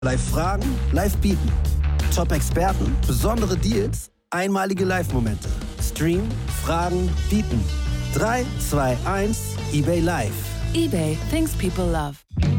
Live fragen, live bieten. Top-Experten, besondere Deals, einmalige Live-Momente. Stream, fragen, bieten. 3, 2, 1, eBay Live. eBay, things people love.